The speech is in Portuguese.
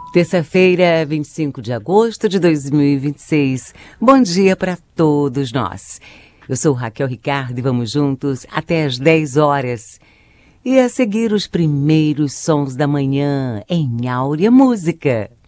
Terça-feira, 25 de agosto de 2026. Bom dia para todos nós. Eu sou Raquel Ricardo e vamos juntos até às 10 horas. E a seguir os primeiros sons da manhã em Áurea Música.